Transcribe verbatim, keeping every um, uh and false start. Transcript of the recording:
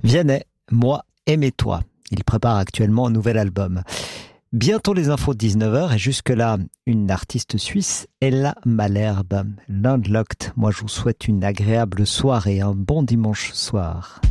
Vianney, moi, aimez-toi. Il prépare actuellement un nouvel album. Bientôt les infos de dix-neuf heures et jusque-là, une artiste suisse, Ella Malherbe, Landlocked. Moi, je vous souhaite une agréable soirée, un bon dimanche soir.